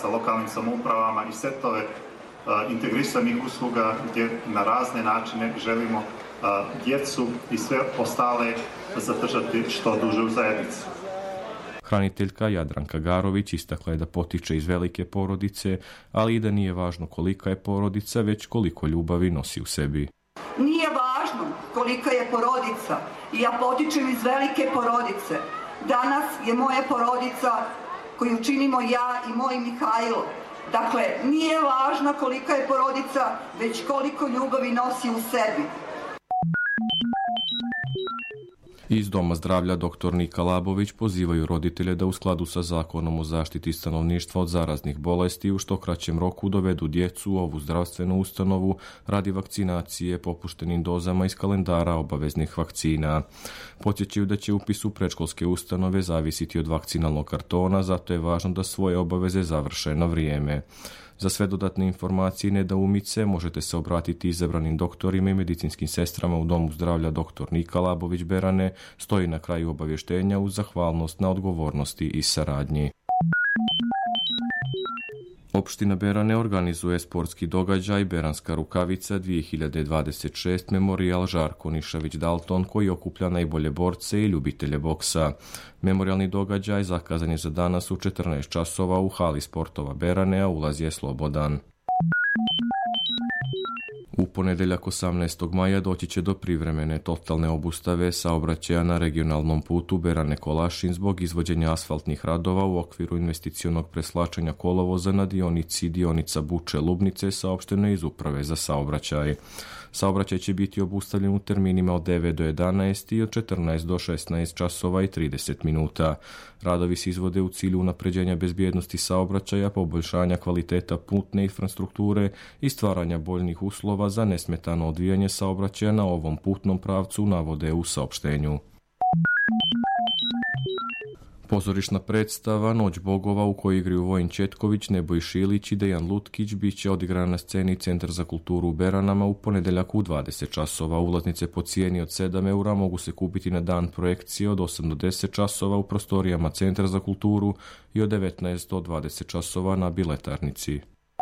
sa lokalnim samoupravama i setove integrisanih usluga gdje na razne načine želimo djecu i sve ostale zadržati što duže u zajednici. Hraniteljka Jadranka Garović istakla je da potiče iz velike porodice, ali i da nije važno kolika je porodica, već koliko ljubavi nosi u sebi. Nije važno kolika je porodica i ja potičem iz velike porodice. Danas je moja porodica koju činimo ja i moj Mihajlo. Dakle, nije važno kolika je porodica, već koliko ljubavi nosi u sebi. Iz Doma zdravlja dr. Nika Labović pozivaju roditelje da u skladu sa Zakonom o zaštiti stanovništva od zaraznih bolesti u što kraćem roku dovedu djecu u ovu zdravstvenu ustanovu radi vakcinacije popuštenim dozama iz kalendara obaveznih vakcina. Podsjećaju da će upis u predškolske ustanove zavisiti od vakcinalnog kartona, zato je važno da svoje obaveze završe na vrijeme. Za sve dodatne informacije i nedoumice možete se obratiti izabranim doktorima i medicinskim sestrama u Domu zdravlja dr. Nika Labović Berane, stoji na kraju obavještenja uz zahvalnost na odgovornosti i saradnji. Opština Berane organizuje sportski događaj Beranska rukavica 2026 Memorijal Žarko Nišavić Dalton koji okuplja najbolje borce i ljubitelje boksa. Memorijalni događaj zakazan je za danas u 14 časova u hali sportova Berane, a ulaz je slobodan. U ponedeljak 18. maja doći će do privremene totalne obustave saobraćaja na regionalnom putu Berane-Kolašin zbog izvođenja asfaltnih radova u okviru investicionog preslačenja kolovoza na dionici dionica Buče-Lubnice, saopšteno iz Uprave za saobraćaj. Saobraćaj će biti obustavljen u terminima od 9 do 11 i od 14 do 16 časova i 30 minuta. Radovi se izvode u cilju unapređenja bezbjednosti saobraćaja, poboljšanja kvaliteta putne infrastrukture i stvaranja boljnih uslova za nesmetano odvijanje saobraćaja na ovom putnom pravcu, navode u saopštenju. Pozorišna predstava Noć bogova u kojoj igraju Vojin Četković, Neboj Šilić i Dejan Lutkić bit će odigrana na sceni Centar za kulturu u Beranama u ponedeljak u 20 časova. Ulaznice po cijeni od 7 eura mogu se kupiti na dan projekcije od 8 do 10 časova u prostorijama Centra za kulturu i od 19 do 20 časova na biletarnici.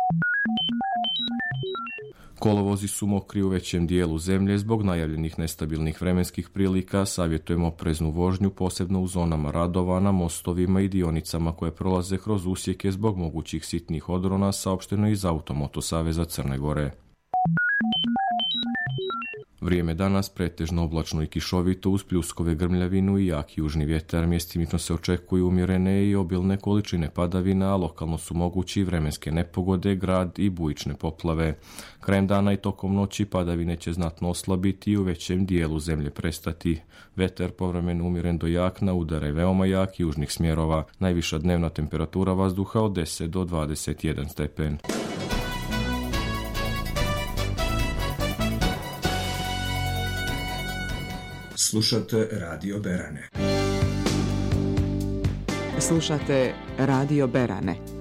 Kolovozi su mokri u većem dijelu zemlje zbog najavljenih nestabilnih vremenskih prilika. Savjetujemo opreznu vožnju, posebno u zonama radova, na mostovima i dionicama koje prolaze kroz usjeke zbog mogućih sitnih odrona, saopšteno iz Automoto Saveza Crne Gore. Vrijeme danas pretežno oblačno i kišovito uz pljuskove, grmljavinu i jak južni vjetar. Mjestimično se očekuju umjerene i obilne količine padavina, a lokalno su mogući vremenske nepogode, grad i bujične poplave. Krajem dana i tokom noći padavine će znatno oslabiti i u većem dijelu zemlje prestati. Vetar povremeno umjeren do jak na udare veoma jak južnih smjerova. Najviša dnevna temperatura vazduha od 10 do 21 stepen. Slušate Radio Berane. Slušate Radio Berane.